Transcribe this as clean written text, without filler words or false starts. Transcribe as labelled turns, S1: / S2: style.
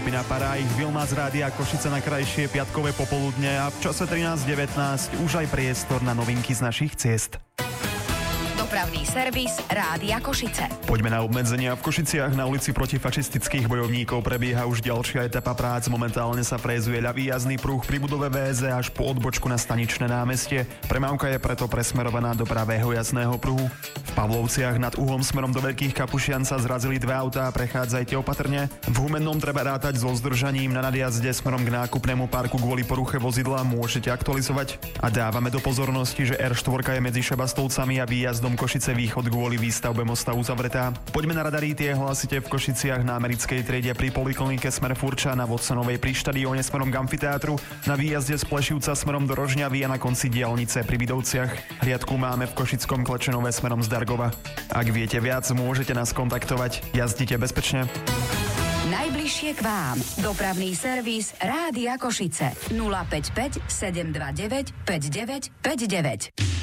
S1: skupina Para, ich Vilma z Rádia Košice na krajšie piatkové popoludne a v čase 13:19 už aj priestor na novinky z našich ciest.
S2: Dopravný servis Rádia Košice.
S1: Poďme na obmedzenia. V Košiciach na ulici protifašistických bojovníkov prebieha už ďalšia etapa prác. Momentálne sa frezuje ľavý jazdný pruh pri budove VZ až po odbočku na Staničné námestie. Premávka je preto presmerovaná do pravého jazdného pruhu. V Pavlovciach nad Uhom smerom do Veľkých Kapušian sa zrazili dve autá, prechádzajte opatrne. V Humennom treba rátať so zdržaním na nadjazde smerom k nákupnému parku kvôli poruche vozidla, môžete aktualizovať. A dávame do pozornosti, že R4 je medzi Šebastovcami a výjazdom Košice východ kvôli výstavbe mosta uzavretá. Poďme na radary, tie hlasíte v Košiciach na Americkej triede pri poliklinike smer Furča, na Vodsonovej pri štadióne smerom k amfiteátru, na výjazde z Plešivca smerom do Rožňavy a na konci diaľnice pri Vidovciach. Hliadku máme v Košickom Klečenove smerom z Dargova. Ak viete viac, môžete nás kontaktovať. Jazdite bezpečne.
S2: Najbližšie k vám. Dopravný servis Rádia Košice. 055 729 5959.